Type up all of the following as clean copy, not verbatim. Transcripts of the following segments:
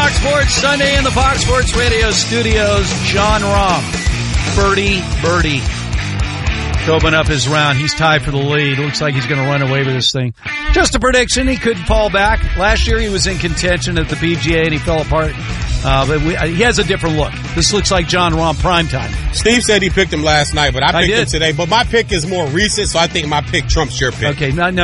Fox Sports Sunday in the Fox Sports Radio studios. Jon Rahm, birdie. To open up his round. He's tied for the lead. Looks like he's going to run away with this thing. Just a prediction. He could fall back. Last year he was in contention at the PGA and he fell apart. But he has a different look. This looks like Jon Rahm primetime. Steve said he picked him last night, but I picked him today. But my pick is more recent, so I think my pick trumps your pick. Okay, no.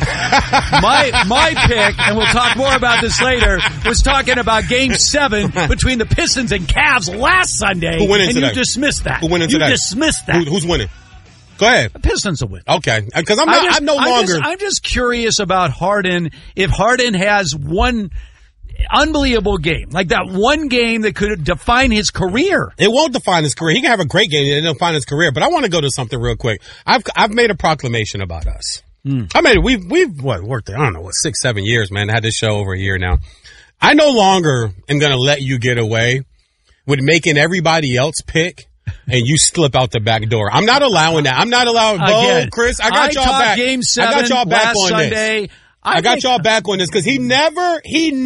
My pick, and we'll talk more about this later, was talking about Game 7 between the Pistons and Cavs last Sunday. Who winning today? You dismissed that. Who winning today? You dismissed that. Who's winning? Go ahead. The Pistons will win. Okay. Because I'm no longer. I'm just curious about Harden. If Harden has one unbelievable game, like that one game that could define his career. It won't define his career. He can have a great game and it'll define his career. But I want to go to something real quick. I've made a proclamation about us. I mean, we've worked there, I don't know, 6-7 years, man. I had this show over a year now. I no longer am going to let you get away with making everybody else pick and you slip out the back door. I'm not allowing that. I'm not allowing. Bo, Chris, I got y'all back. Game 7 I got y'all back last on Sunday. This. I got y'all back on this because he never.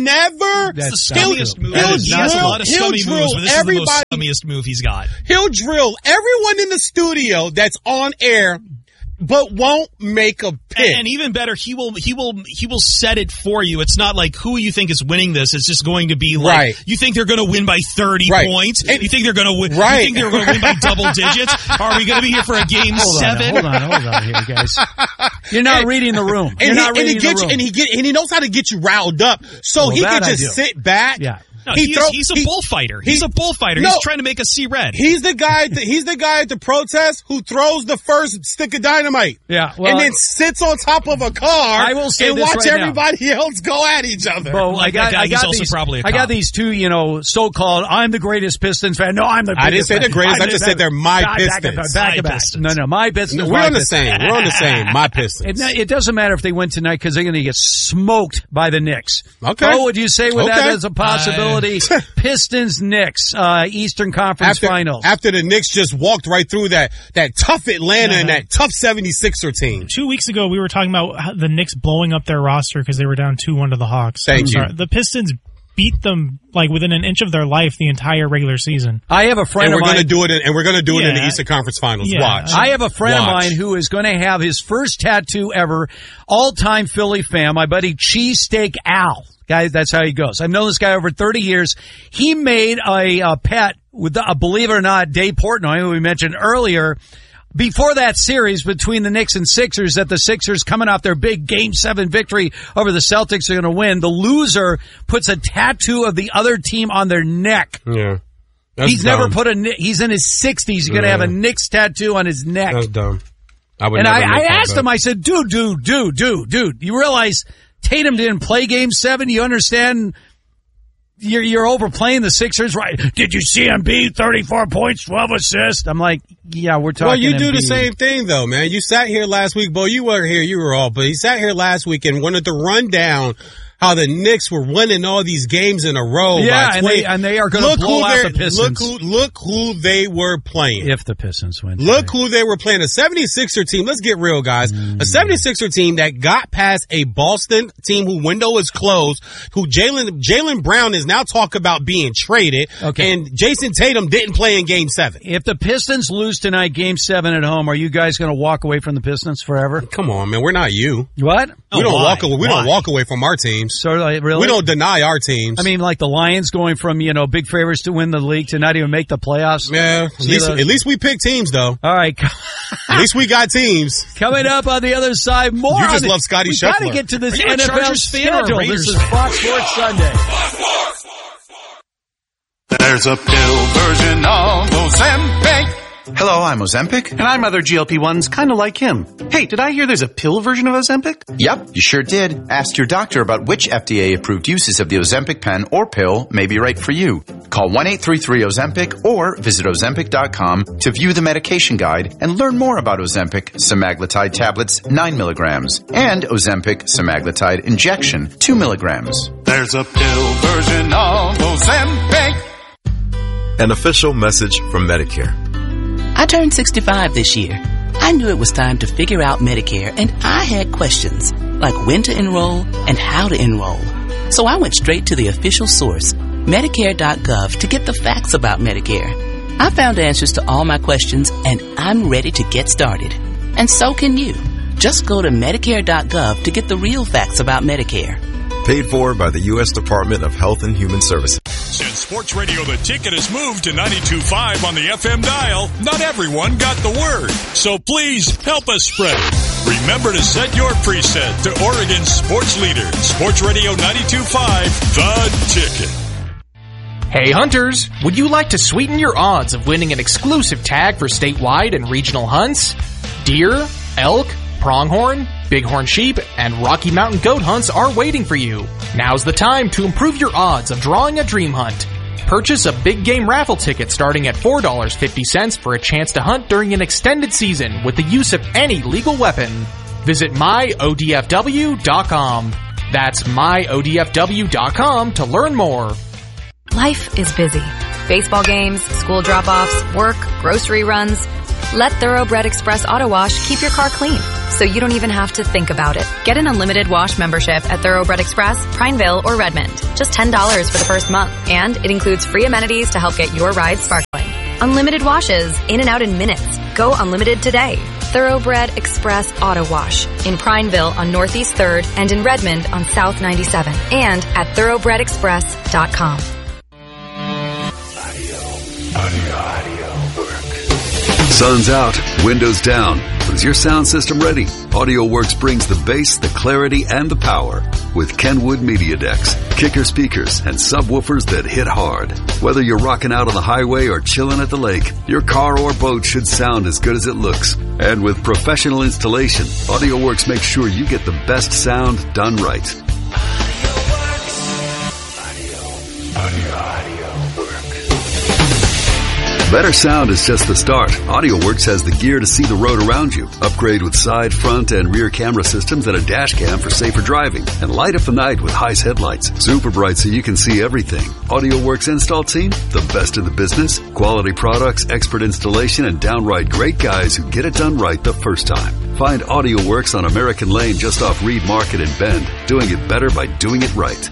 That's the scummiest move. That's a lot of scummy moves, but this is the most scummiest move he's got. He'll drill everyone in the studio that's on air, but won't make a pick. And even better, he will set it for you. It's not like who you think is winning this. It's just going to be like you think they're going to win by 30 points. And you think they're going to win. You think they're going to win by double digits. Are we going to be here for a game 7? Hold on here, guys. You're not reading the room. You're not reading the room. And he knows how to get you riled up, so he can just sit back. Yeah. No, he's a bullfighter. He's a bullfighter. He's trying to make us see red. He's the guy at the protest who throws the first stick of dynamite. Yeah, and then sits on top of a car and watch everybody else go at each other. Bo, I got these two, so-called I'm the greatest Pistons fan. No, I'm the biggest. I didn't say the greatest. I just said they're my Pistons. Back. No, my Pistons. We're on the same. My Pistons. It doesn't matter if they win tonight because they're going to get smoked by the Knicks. Okay. Bo, would you say that as a possibility? Pistons, Knicks, Eastern Conference Finals. After the Knicks just walked right through that tough Atlanta and that tough 76er team. 2 weeks ago, we were talking about the Knicks blowing up their roster because they were down 2-1 to the Hawks. Thank you. The Pistons beat them like within an inch of their life the entire regular season. I have a friend of mine. We're going to do it in the Eastern Conference Finals. Yeah. Watch. I have a friend of mine who is going to have his first tattoo ever, all-time Philly fan, my buddy Cheesesteak Al. Guys, that's how he goes. I've known this guy over 30 years. He made a pet with, believe it or not, Dave Portnoy, who we mentioned earlier, before that series between the Knicks and Sixers, that the Sixers coming off their big Game 7 victory over the Celtics are going to win. The loser puts a tattoo of the other team on their neck. Yeah. He's never put he's in his 60s. He's going to have a Knicks tattoo on his neck. That's dumb. I asked him, I said, dude, you realize Tatum didn't play Game 7. You understand you're overplaying the Sixers, right? Did you see Embiid? 34 points, 12 assists. I'm like, yeah, we're talking. Well, you do Embiid. the same thing though, man. You sat here last week, Bo. You weren't here. You were off, but he sat here last week and wanted to run down how the Knicks were winning all these games in a row. Yeah, and they are going to blow out the Pistons. Look who they were playing. If the Pistons win. Look who they were playing. A 76er team. Let's get real, guys. A 76er team that got past a Boston team whose window is closed, who Jaylen Brown is now talking about being traded. Okay. And Jason Tatum didn't play in Game 7. If the Pistons lose tonight, Game 7 at home, are you guys going to walk away from the Pistons forever? Come on, man. We're not you. What? We don't walk away. We don't walk away from our teams. So really? We don't deny our teams. I mean, like the Lions going from, big favorites to win the league to not even make the playoffs. Yeah. At least we pick teams, though. All right. At least we got teams. Coming up on the other side, more. You just love Scotty Scheffler. We got to get to this NFL Chargers schedule. This is Fox Sports Sunday. There's a pill version of Ozempic. Hello, I'm Ozempic, and I'm other GLP-1s kind of like him. Hey, did I hear there's a pill version of Ozempic? Yep, you sure did. Ask your doctor about which FDA-approved uses of the Ozempic pen or pill may be right for you. Call 1-833-OZEMPIC or visit Ozempic.com to view the medication guide and learn more about Ozempic semaglutide tablets 9 milligrams and Ozempic semaglutide injection 2 milligrams. There's a pill version of Ozempic. An official message from Medicare. I turned 65 this year. I knew it was time to figure out Medicare, and I had questions, like when to enroll and how to enroll. So I went straight to the official source, Medicare.gov to get the facts about Medicare. I found answers to all my questions, and I'm ready to get started. And so can you. Just go to Medicare.gov to get the real facts about Medicare. Paid for by the U.S. Department of Health and Human Services. Since Sports Radio The Ticket has moved to 92.5 on the FM dial, not everyone got the word. So please help us spread it. Remember to set your preset to Oregon's sports leader, Sports Radio 92.5, The Ticket. Hey hunters, would you like to sweeten your odds of winning an exclusive tag for statewide and regional hunts? Deer, elk, pronghorn, bighorn sheep, and Rocky Mountain goat hunts are waiting for you. Now's the time to improve your odds of drawing a dream hunt. Purchase a big game raffle ticket starting at $4.50 for a chance to hunt during an extended season with the use of any legal weapon. Visit myodfw.com. That's myodfw.com to learn more. Life is busy. Baseball games, school drop-offs, work, grocery runs. Let Thoroughbred Express Auto Wash keep your car clean, so you don't even have to think about it. Get an unlimited wash membership at Thoroughbred Express, Prineville, or Redmond. Just $10 for the first month, and it includes free amenities to help get your ride sparkling. Unlimited washes, in and out in minutes. Go unlimited today. Thoroughbred Express Auto Wash in Prineville on Northeast 3rd and in Redmond on South 97, and at thoroughbredexpress.com. Sun's out, windows down. Is your sound system ready? AudioWorks brings the bass, the clarity, and the power with Kenwood Media Decks, kicker speakers, and subwoofers that hit hard. Whether you're rocking out on the highway or chilling at the lake, your car or boat should sound as good as it looks. And with professional installation, AudioWorks makes sure you get the best sound done right. Better sound is just the start. AudioWorks has the gear to see the road around you. Upgrade with side, front, and rear camera systems and a dash cam for safer driving. And light up the night with Heis headlights. Super bright so you can see everything. AudioWorks install team, the best in the business. Quality products, expert installation, and downright great guys who get it done right the first time. Find AudioWorks on American Lane just off Reed Market in Bend. Doing it better by doing it right.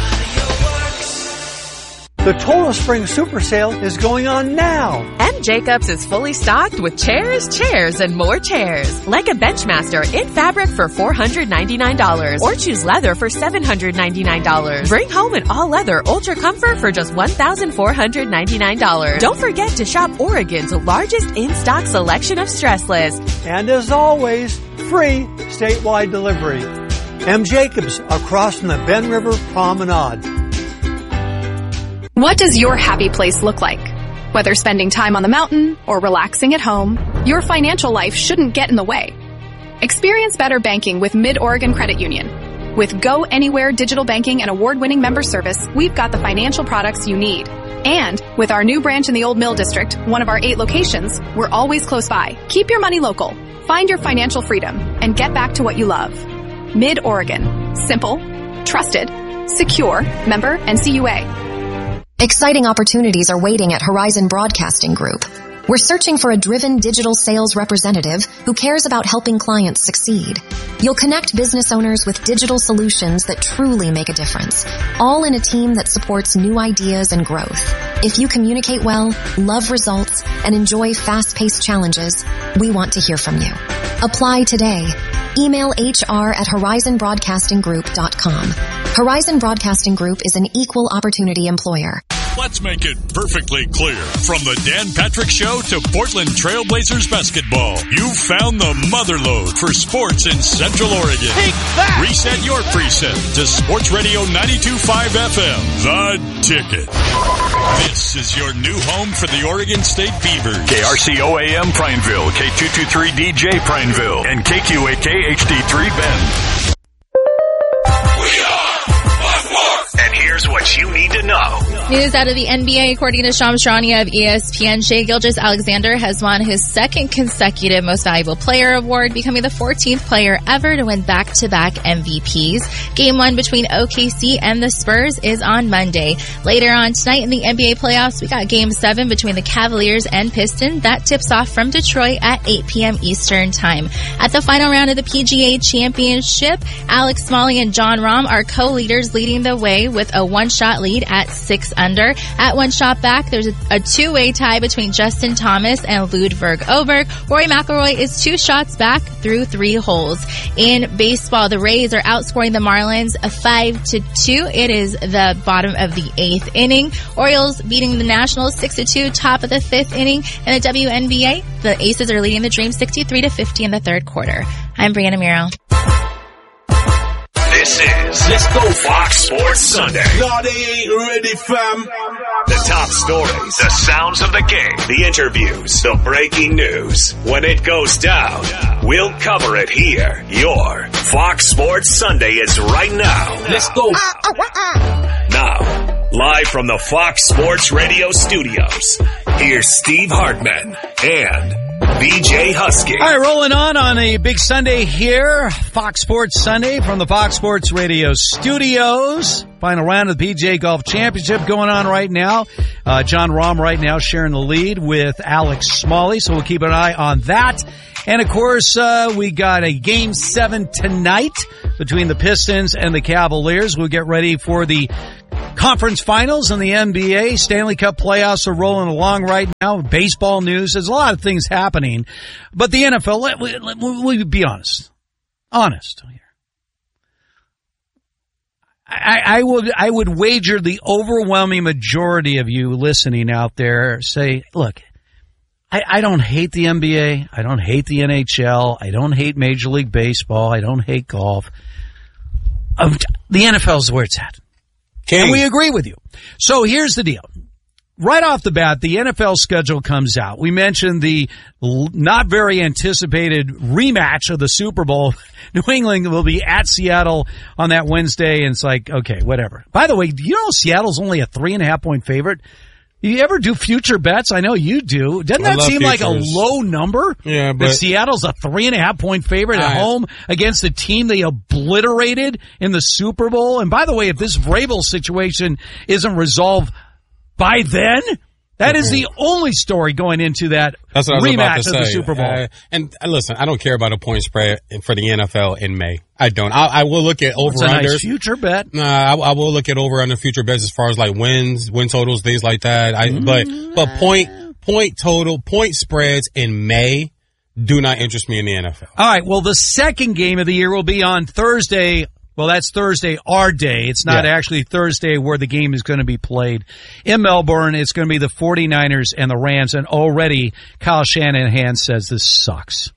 The Total Spring Super Sale is going on now. M. Jacobs is fully stocked with chairs, and more chairs. Like a Benchmaster in fabric for $499 or choose leather for $799. Bring home an all-leather Ultra Comfort for just $1,499. Don't forget to shop Oregon's largest in-stock selection of stressless. And as always, free statewide delivery. M. Jacobs across from the Bend River Promenade. What does your happy place look like? Whether spending time on the mountain or relaxing at home, your financial life shouldn't get in the way. Experience better banking with Mid-Oregon Credit Union. With Go Anywhere digital banking and award-winning member service, we've got the financial products you need. And with our new branch in the Old Mill District, one of our 8 locations, we're always close by. Keep your money local, find your financial freedom, and get back to what you love. Mid-Oregon. Simple, trusted, secure, member NCUA. Exciting opportunities are waiting at Horizon Broadcasting Group. We're searching for a driven digital sales representative who cares about helping clients succeed. You'll connect business owners with digital solutions that truly make a difference, all in a team that supports new ideas and growth. If you communicate well, love results, and enjoy fast-paced challenges, we want to hear from you. Apply today. Email hr@horizonbroadcastinggroup.com. Horizon Broadcasting Group is an equal opportunity employer. Let's make it perfectly clear. From the Dan Patrick Show to Portland Trailblazers basketball, you've found the motherlode for sports in Central Oregon. Take that! Reset your preset to Sports Radio 92.5 FM, The Ticket. This is your new home for the Oregon State Beavers. KRCO-AM Prineville, K223DJ Prineville, and KQAK HD3 Bend. And here's what you need to know. News out of the NBA, according to Shams Charania of ESPN, Shai Gilgeous-Alexander has won his second consecutive Most Valuable Player award, becoming the 14th player ever to win back-to-back MVPs. Game 1 between OKC and the Spurs is on Monday. Later on tonight in the NBA playoffs, we got Game 7 between the Cavaliers and Pistons. That tips off from Detroit at 8 p.m. Eastern Time. At the final round of the PGA Championship, Alex Smalley and Jon Rahm are co-leaders, leading the way with a one-shot lead at 6 under. At one shot back, there's a two-way tie between Justin Thomas and Ludvig Åberg. Rory McIlroy is 2 shots back through 3 holes. In baseball, the Rays are outscoring the Marlins 5-2. It is the bottom of the 8th inning. Orioles beating the Nationals 6-2, top of the 5th inning. In the WNBA, the Aces are leading the Dream 63-50 in the 3rd quarter. I'm Brianna Muro. This is Let's Go Fox Sports Sunday. No, they ain't ready, fam. The top stories, the sounds of the game, the interviews, the breaking news. When it goes down, we'll cover it here. Your Fox Sports Sunday is right now. Let's go. Now, live from the Fox Sports Radio studios, here's Steve Hartman and BJ Husky. All right, rolling on a big Sunday here. Fox Sports Sunday from the Fox Sports Radio studios. Final round of the PGA Golf Championship going on right now. John Rahm right now sharing the lead with Alex Smalley, so we'll keep an eye on that. And, of course, we got a Game 7 tonight between the Pistons and the Cavaliers. We'll get ready for the conference finals in the NBA. Stanley Cup playoffs are rolling along right now. Baseball news. There's a lot of things happening. But the NFL, we'll be honest. Honest here. I would wager the overwhelming majority of you listening out there say, look, I don't hate the NBA. I don't hate the NHL. I don't hate Major League Baseball. I don't hate golf. The NFL is where it's at. And we agree with you. So here's the deal. Right off the bat, the NFL schedule comes out. We mentioned the not very anticipated rematch of the Super Bowl. New England will be at Seattle on that Wednesday, and it's like, okay, whatever. By the way, do you know Seattle's only a 3.5-point favorite? You ever do future bets? I know you do. Doesn't that seem like a low number? Yeah, but that Seattle's a 3.5-point favorite at home against a team they obliterated in the Super Bowl. And by the way, if this Vrabel situation isn't resolved by then, that is the only story going into that rematch of the Super Bowl. And listen, I don't care about a point spread for the NFL in May. I don't. I will look at over-unders. Nice future bet. I will look at over-under future bets as far as like win totals, things like that. But point total, point spreads in May do not interest me in the NFL. All right. Well, the second game of the year will be on Thursday. Well, that's Thursday, our day. It's not actually Thursday where the game is going to be played. In Melbourne, it's going to be the 49ers and the Rams, and already Kyle Shanahan says this sucks.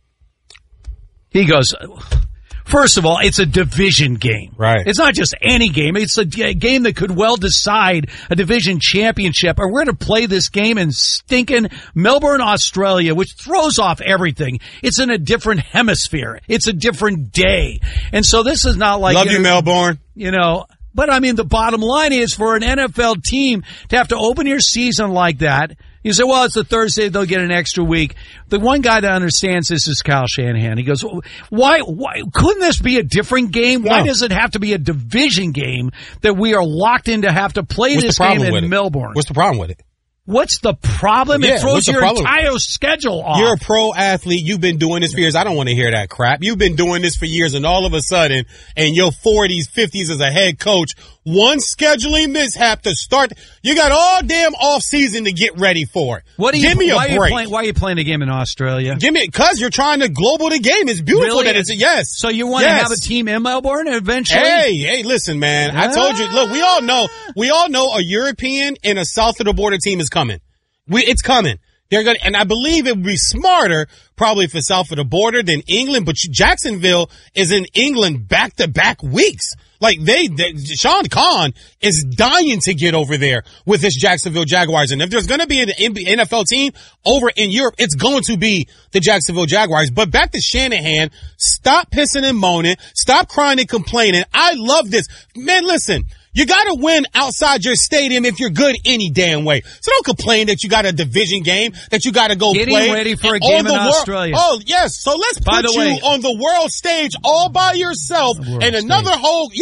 He goes, first of all, it's a division game. Right. It's not just any game. It's a game that could well decide a division championship. And we're going to play this game in stinking Melbourne, Australia, which throws off everything. It's in a different hemisphere. It's a different day. And so this is not like... Love you, Melbourne. You know, but I mean, the bottom line is for an NFL team to have to open your season like that... You say, well, it's a Thursday, they'll get an extra week. The one guy that understands this is Kyle Shanahan. He goes, why couldn't this be a different game? Why does it have to be a division game that we are locked in to have to play this game in Melbourne? What's the problem with it? What's the problem? It throws your entire schedule off. You're a pro athlete. You've been doing this for years. I don't want to hear that crap. You've been doing this for years, and all of a sudden, in your 40s, 50s as a head coach, one scheduling mishap to start. You got all damn off season to get ready for it. Give me a break. Why are you playing a game in Australia? Because you're trying to global the game. It's beautiful that it's yes. So you want to have a team in Melbourne eventually? Hey, listen, man. I told you. Look, we all know a European and a south of the border team is coming. It's coming. They're going, and I believe it would be smarter probably for south of the border than England. But Jacksonville is in England back-to-back weeks. Like Sean Khan is dying to get over there with this Jacksonville Jaguars. And if there's going to be an NFL team over in Europe, it's going to be the Jacksonville Jaguars. But back to Shanahan, stop pissing and moaning. Stop crying and complaining. I love this. Man, listen. You gotta win outside your stadium if you're good any damn way. So don't complain that you got a division game that you gotta go play. Getting ready for a game in Australia. Oh, yes. So let's put you on the world stage all by yourself and another whole, yes,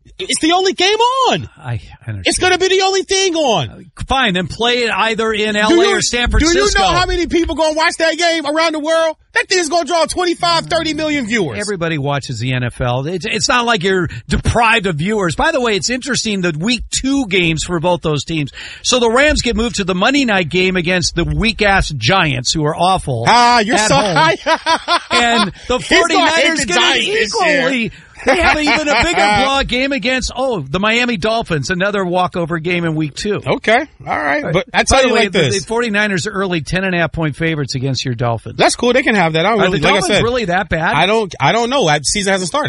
It's the only game on. I understand. It's going to be the only thing on. Fine, then play it either in LA or San Francisco. Do you know how many people going to watch that game around the world? That thing's going to draw 25, 30 million viewers. Everybody watches the NFL. It's not like you're deprived of viewers. By the way, it's interesting, the week 2 games for both those teams. So the Rams get moved to the Monday night game against the weak-ass Giants, who are awful. You're so high. And the 49ers get equally. They have even a bigger blog game against, the Miami Dolphins, another walkover game in week 2. Okay. All right. But I tell you like this. The 49ers are early 10.5-point favorites against your Dolphins. That's cool. They can have that. Are the Dolphins really that bad? I don't know. Season hasn't started.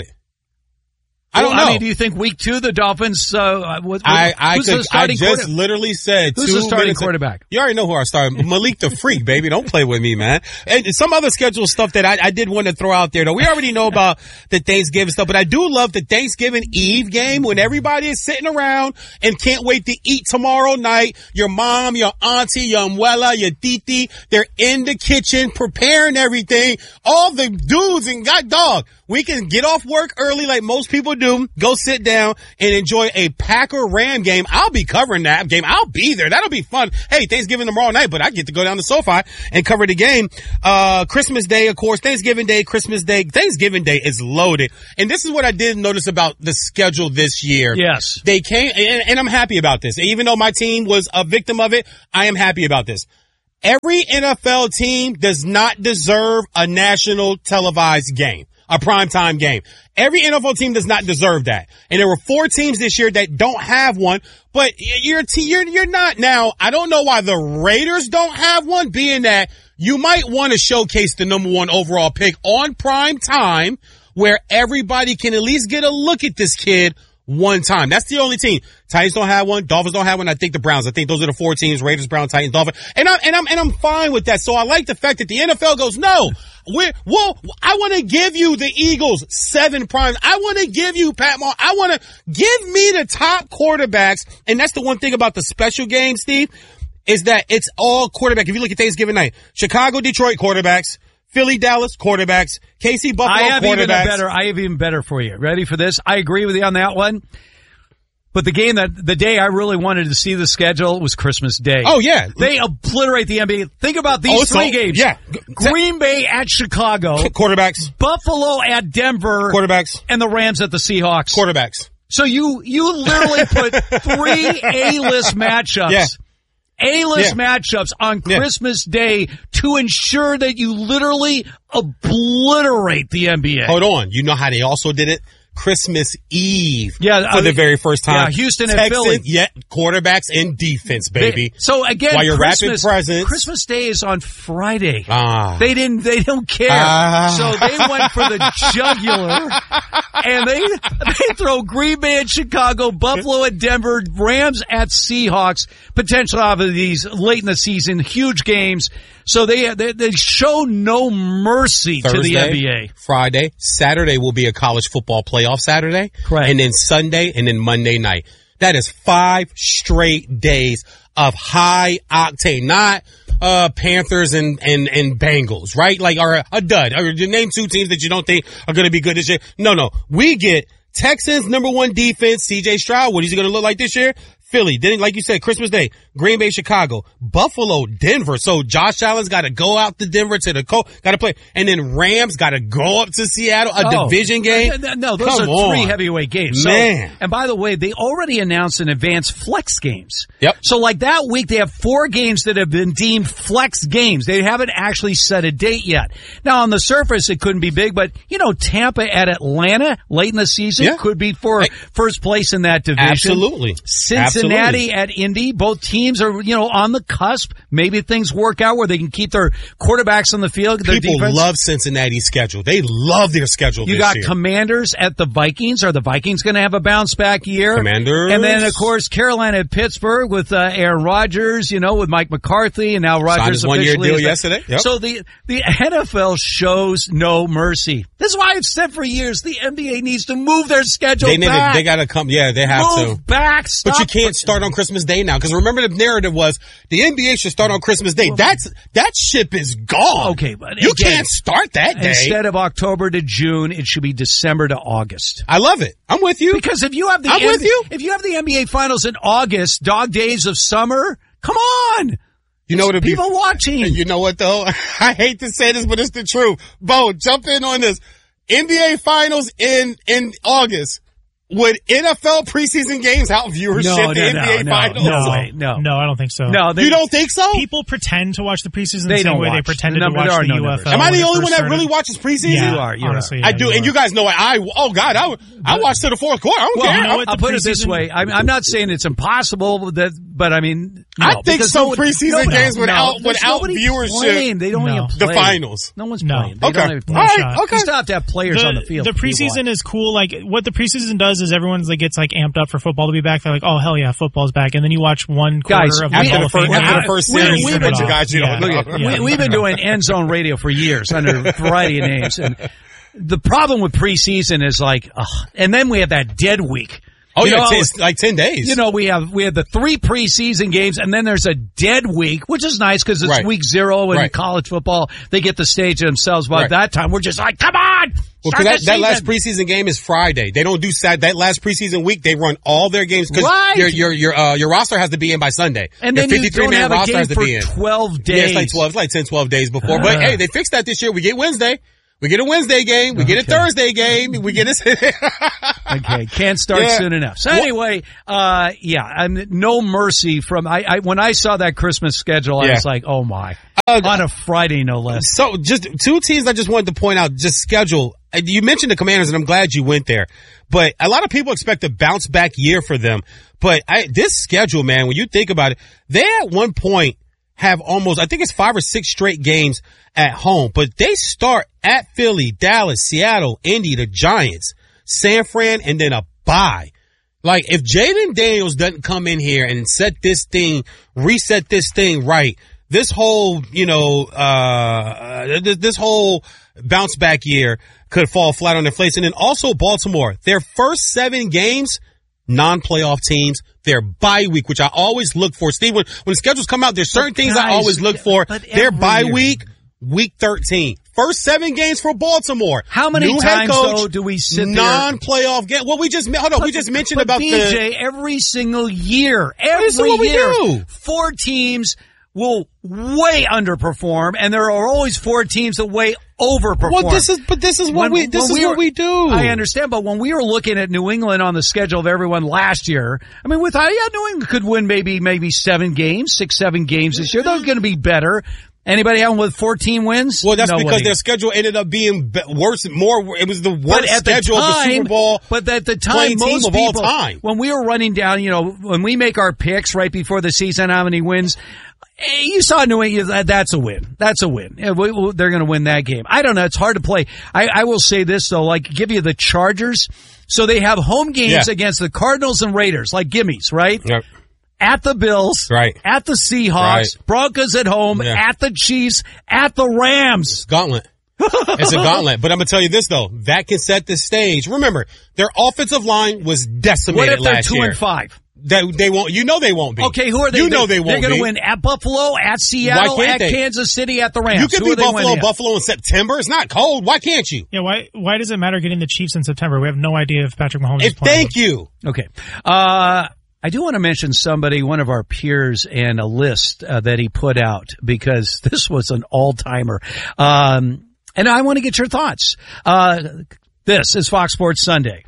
I don't know. I mean, do you think week 2 the Dolphins? I just literally said who's the starting quarterback? You already know who our starting. Malik the Freak, baby. Don't play with me, man. And some other schedule stuff that I did want to throw out there, though. We already know about the Thanksgiving stuff, but I do love the Thanksgiving Eve game when everybody is sitting around and can't wait to eat tomorrow night. Your mom, your auntie, your abuela, your titi, they're in the kitchen preparing everything. All the dudes and dog. We can get off work early like most people do, go sit down and enjoy a Packer-Ram game. I'll be covering that game. I'll be there. That'll be fun. Hey, Thanksgiving tomorrow night, but I get to go down to SoFi and cover the game. Christmas Day, of course, Thanksgiving Day, Christmas Day. Thanksgiving Day is loaded. And this is what I did notice about the schedule this year. Yes. They came, and I'm happy about this. Even though my team was a victim of it, I am happy about this. Every NFL team does not deserve a national televised game. A primetime game. Every NFL team does not deserve that. And there were 4 teams this year that don't have one, but you're not now. I don't know why the Raiders don't have one, being that you might want to showcase the number 1 overall pick on prime time where everybody can at least get a look at this kid one time. That's the only team. Titans don't have one. Dolphins don't have one. I think the Browns. I think those are the 4 teams: Raiders, Browns, Titans, Dolphins. And I'm fine with that. So I like the fact that the NFL goes, no, I want to give you the Eagles 7 primes. I want to give you Pat Mahomes. I want to give me the top quarterbacks. And that's the one thing about the special game, Steve, is that it's all quarterback. If you look at Thanksgiving night, Chicago, Detroit quarterbacks. Philly, Dallas, quarterbacks. KC, Buffalo, quarterbacks. I have even better for you. Ready for this? I agree with you on that one. But the day I really wanted to see the schedule was Christmas Day. Oh, yeah. They obliterate the NBA. Think about these 3 games. Yeah. Green Bay at Chicago. Quarterbacks. Buffalo at Denver. Quarterbacks. And the Rams at the Seahawks. Quarterbacks. So you literally put 3 A-list matchups. Yeah. A-list matchups on Christmas Day to ensure that you literally obliterate the NBA. Hold on. You know how they also did it? Christmas Eve for the very first time. Yeah, Houston and Philly. Yeah, quarterbacks and defense, baby. So again, while you're wrapping presents. Christmas Day is on Friday. They don't care. So they went for the jugular, and they throw Green Bay at Chicago, Buffalo at Denver, Rams at Seahawks, potentially off of these late in the season, huge games. So they show no mercy to the NBA. Friday, Saturday will be a college football playoff Saturday. Correct. And then Sunday, and then Monday night. That is 5 straight days of high octane, not Panthers and Bengals, right? Like, or a dud. Or name 2 teams that you don't think are going to be good this year. No. We get Texans number 1 defense, CJ Stroud. What is he going to look like this year? Philly, then like you said, Christmas Day, Green Bay, Chicago, Buffalo, Denver. So Josh Allen's got to go out to Denver to the got to play, and then Rams got to go up to Seattle, division game. No, those are 3 heavyweight games. Man. And by the way, they already announced in advance flex games. Yep. So like that week, they have 4 games that have been deemed flex games. They haven't actually set a date yet. Now on the surface, it couldn't be big, but Tampa at Atlanta late in the season could be for first place in that division. Absolutely. Cincinnati at Indy. Both teams are, on the cusp. Maybe things work out where they can keep their quarterbacks on the field. People love Cincinnati's schedule. They love their schedule this year. You got Commanders at the Vikings. Are the Vikings going to have a bounce back year? Commanders. And then, of course, Carolina at Pittsburgh with Aaron Rodgers, with Mike McCarthy, and now Rodgers signed his 1-year deal yesterday. Yep. So the NFL shows no mercy. This is why I've said for years the NBA needs to move their schedule back. They got to come. Yeah, they have to. Move back. Stop should start on Christmas Day now. Because remember the narrative was the NBA should start on Christmas Day. That ship is gone. Okay, but you can't start that day. Instead of October to June, it should be December to August. I love it. I'm with you. Because if you have the if you have the NBA Finals in August, dog days of summer, come on. You know what? People watching. You know what though? I hate to say this, but it's the truth. Bo, jump in on this. NBA Finals in August. Would NFL preseason games help viewership the NBA Finals? No, I don't think so. No, you don't think so? People pretend to watch the preseason the same way they pretended to watch the UFL. Am I the only one that really watches preseason? Yeah, you are. Honestly, I do, and you guys know I watch to the fourth quarter. I don't care. I'll put it this way. I'm not saying it's impossible, but I mean, I think some preseason games without viewership. Playing. They don't even play the finals. No one's playing. They Okay. don't even play. All right. Okay. You still have to have players on the field. The preseason is cool. Like what the preseason does is everyone's like gets like amped up for football to be back. They're like, oh hell yeah, football's back. And then you watch one quarter of after the first series. We've been doing End Zone Radio for years under a variety of names, and the problem with preseason is like, and then we have that dead week. Oh, it's like 10 days. You know, we have the 3 preseason games, and then there's a dead week, which is nice because it's week 0 in college football. They get the stage themselves. By that time, we're just like, come on! Well, that last preseason game is Friday. They don't do that last preseason week. They run all their games because your roster has to be in by Sunday. And then you don't have a game for 12 days. Yeah, it's like 10, 12 days before. But hey, they fixed that this year. We get Wednesday. We get a Wednesday game. We get a Thursday game. We get Okay, can't start soon enough. So anyway, no mercy from when I saw that Christmas schedule, I was like, oh my. On a Friday, no less. So just 2 teams I just wanted to point out, just schedule. You mentioned the Commanders, and I'm glad you went there. But a lot of people expect a bounce back year for them. But this schedule, man, when you think about it, they at one point have almost, I think it's 5 or 6 straight games at home, but they start at Philly, Dallas, Seattle, Indy, the Giants, San Fran, and then a bye. Like, if Jaden Daniels doesn't come in here and reset this thing right, this whole, this whole bounce back year could fall flat on their face. And then also Baltimore, their first 7 games, non-playoff teams, their bye week, which I always look for. Steve, when the schedules come out, there's certain things I always look for. Their bye week, week 13. First 7 games for Baltimore. How many times though do we sit there? Non-playoff game. Well, we just mentioned about BJ, every single year. This is what we do. 4 teams will way underperform, and there are always 4 teams that way overperform. Well, this is what we do. I understand, but when we were looking at New England on the schedule of everyone last year, I mean, New England could win maybe 7 games, 6-7 games this year. They're going to be better. Anybody out with 14 wins? Well, that's because their schedule ended up being worse. It was the worst schedule of the Super Bowl. But at the time, most people, all time. When we were running down, when we make our picks right before the season, how many wins? You saw New England. That's a win. That's a win. They're going to win that game. I don't know. It's hard to play. I will say this though, like give you the Chargers. So they have home games against the Cardinals and Raiders, like gimmies, right? Yep. At the Bills, right? At the Seahawks, Broncos at home, at the Chiefs, at the Rams. Gauntlet. It's a gauntlet. But I'm going to tell you this, though. That can set the stage. Remember, their offensive line was decimated last year. What if they're 2-5? They won't. They won't be. Okay, who are they? They won't be. They're going to win at Buffalo, at Seattle, at Kansas City, at the Rams. You could be Buffalo in September. It's not cold. Why can't you? Yeah, why does it matter getting the Chiefs in September? We have no idea if Patrick Mahomes is playing. Thank you. Okay. I do want to mention one of our peers, and a list that he put out, because this was an all-timer. And I want to get your thoughts. This is Fox Sports Sunday.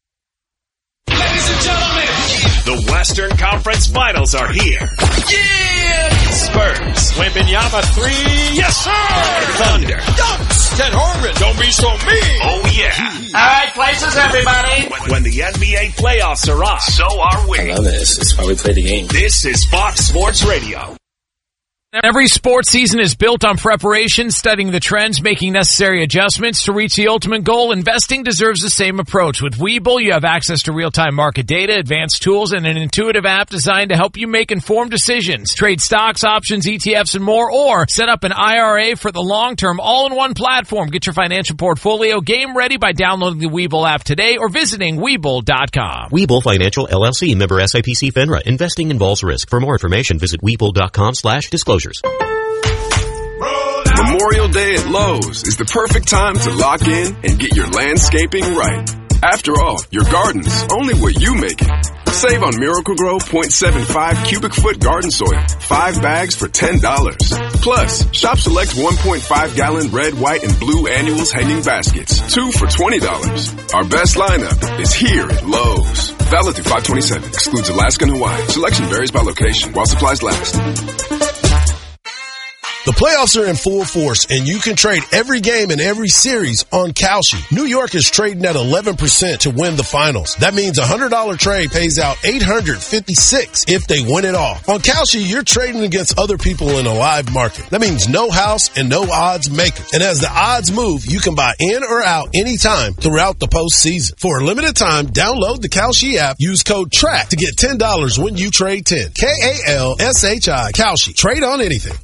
Ladies and gentlemen, the Western Conference Finals are here. Yeah! Spurs. Wembanyama 3. Yes, sir! Thunder. Dunks. Ted Harmon. Don't be so mean. Oh, yeah. All right, places, everybody. When the NBA playoffs are on, so are we. I love this. It's why we play the game. This is Fox Sports Radio. Every sports season is built on preparation, studying the trends, making necessary adjustments to reach the ultimate goal. Investing deserves the same approach. With Webull, you have access to real-time market data, advanced tools, and an intuitive app designed to help you make informed decisions. Trade stocks, options, ETFs, and more, or set up an IRA for the long term, all in one platform. Get your financial portfolio game ready by downloading the Webull app today or visiting Webull.com. Webull Financial LLC, member SIPC FINRA. Investing involves risk. For more information, visit Webull.com/disclosures. Memorial Day at Lowe's is the perfect time to lock in and get your landscaping right. After all, your garden's only what you make it. Save on Miracle-Gro 0.75 cubic foot garden soil, 5 bags for $10. Plus, shop select 1.5 gallon red, white, and blue annuals hanging baskets, 2 for $20. Our best lineup is here at Lowe's. Valid through 5/27. Excludes Alaska and Hawaii. Selection varies by location while supplies last. The playoffs are in full force, and you can trade every game and every series on Kalshi. New York is trading at 11% to win the finals. That means a $100 trade pays out $856 if they win it all. On Kalshi, you're trading against other people in a live market. That means no house and no odds makers. And as the odds move, you can buy in or out anytime throughout the postseason. For a limited time, download the Kalshi app. Use code TRACK to get $10 when you trade 10. Kalshi. Kalshi. Trade on anything.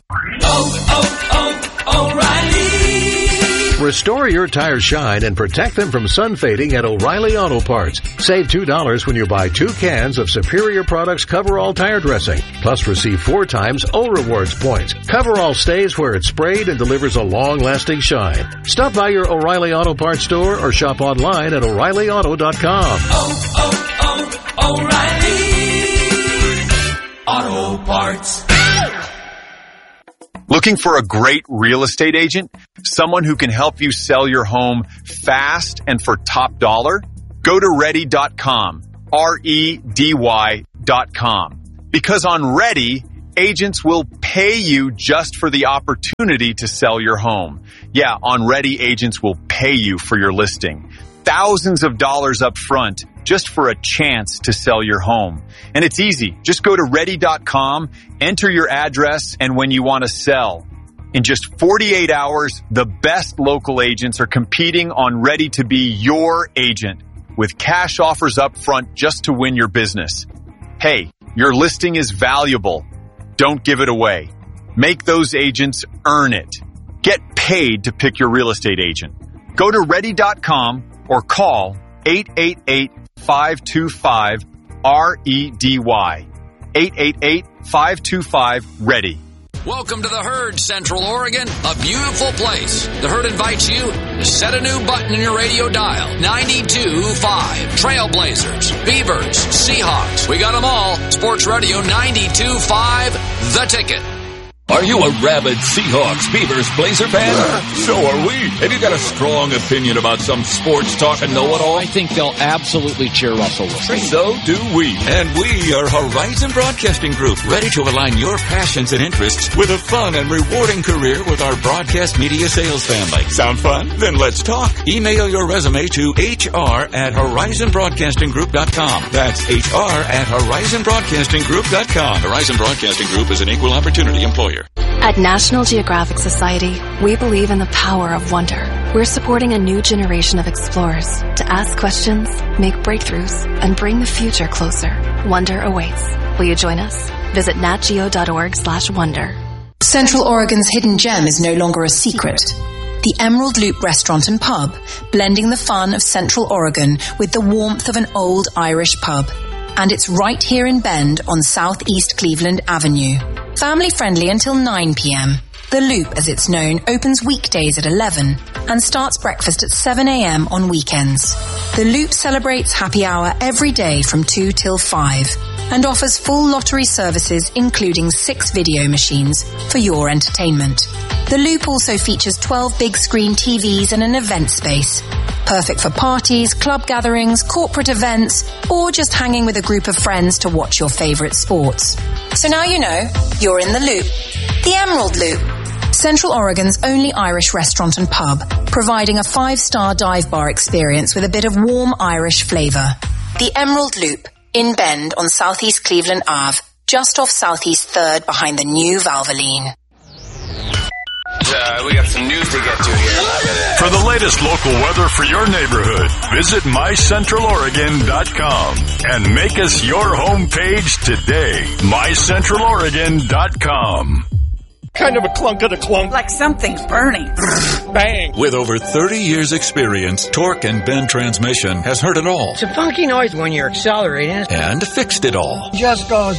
O'Reilly. Restore your tires shine and protect them from sun fading at O'Reilly Auto Parts. Save $2 when you buy 2 cans of Superior Products Coverall tire dressing. Plus receive 4 times O Rewards points. Coverall stays where it's sprayed and delivers a long-lasting shine. Stop by your O'Reilly Auto Parts store or shop online at O'ReillyAuto.com. O'Reilly Auto Parts. Looking for a great real estate agent? Someone who can help you sell your home fast and for top dollar? Go to Ready.com. REDY.com. Because on Ready, agents will pay you just for the opportunity to sell your home. Yeah, on Ready, agents will pay you for your listing. Thousands of dollars up front just for a chance to sell your home. And it's easy. Just go to Ready.com, enter your address, and when you want to sell. In just 48 hours, the best local agents are competing on Ready to be your agent with cash offers up front just to win your business. Hey, your listing is valuable. Don't give it away. Make those agents earn it. Get paid to pick your real estate agent. Go to Ready.com or call 888-525-REDY. 888-525-READY. Welcome to the Herd, Central Oregon, a beautiful place. The Herd invites you to set a new button in your radio dial. 92.5. Trailblazers, Beavers, Seahawks. We got them all. Sports Radio 92.5, The Ticket. Are you a rabid Seahawks, Beavers, Blazer fan? So are we. Have you got a strong opinion about some sports talk and know-it-all? I think they'll absolutely cheer Russell Wilson. So do we. And we are Horizon Broadcasting Group, ready to align your passions and interests with a fun and rewarding career with our broadcast media sales family. Sound fun? Then let's talk. Email your resume to hr@horizonbroadcastinggroup.com. That's hr@horizonbroadcastinggroup.com. Horizon Broadcasting Group is an equal opportunity employer. At National Geographic Society, we believe in the power of wonder. We're supporting a new generation of explorers to ask questions, make breakthroughs, and bring the future closer. Wonder awaits. Will you join us? Visit natgeo.org/wonder. Central Oregon's hidden gem is no longer a secret. The Emerald Loop Restaurant and Pub, blending the fun of Central Oregon with the warmth of an old Irish pub. And it's right here in Bend on Southeast Cleveland Avenue. Family friendly until 9 p.m. The Loop, as it's known, opens weekdays at 11 and starts breakfast at 7 a.m. on weekends. The Loop celebrates happy hour every day from 2 till 5 and offers full lottery services including 6 video machines for your entertainment. The Loop also features 12 big screen TVs and an event space. Perfect for parties, club gatherings, corporate events, or just hanging with a group of friends to watch your favorite sports. So now you know, you're in the Loop. The Emerald Loop. Central Oregon's only Irish restaurant and pub, providing a 5-star dive bar experience with a bit of warm Irish flavor. The Emerald Loop, in Bend on Southeast Cleveland Ave, just off Southeast 3rd behind the new Valvoline. we got some news to get to here. For the latest local weather for your neighborhood, visit mycentraloregon.com and make us your homepage today. mycentraloregon.com. Kind of a clunk of the clunk. Like something's burning. Bang. With over 30 years experience, Torque and Bend Transmission has heard it all. It's a funky noise when you're accelerating. And fixed it all. Just goes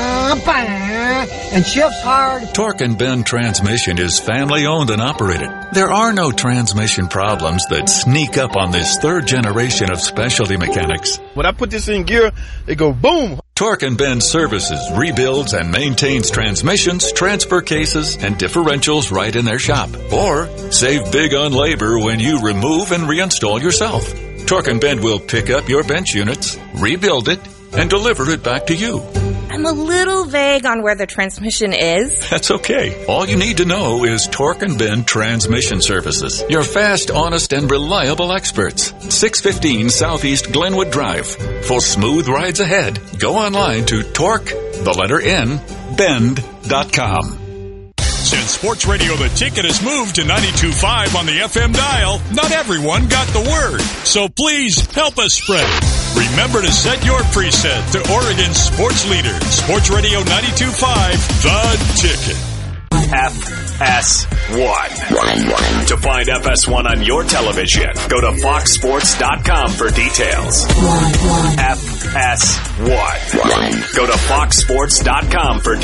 and shifts hard. Torque and Bend Transmission is family owned and operated. There are no transmission problems that sneak up on this third generation of specialty mechanics. When I put this in gear, they go boom. Torque and Bend services, rebuilds, and maintains transmissions, transfer cases, and differentials right in their shop. Or save big on labor when you remove and reinstall yourself. Torque and Bend will pick up your bench units, rebuild it, and deliver it back to you. I'm a little vague on where the transmission is. That's okay. All you need to know is Torque and Bend Transmission Services. Your fast, honest, and reliable experts. 615 Southeast Glenwood Drive. For smooth rides ahead, go online to bend.com. Since Sports Radio The Ticket has moved to 92.5 on the FM dial, not everyone got the word. So please help us spread it. Remember to set your preset to Oregon's sports leader, Sports Radio 92.5, The Ticket. FS1. To find FS1 on your television, go to foxsports.com for details. FS1. Go to foxsports.com for details.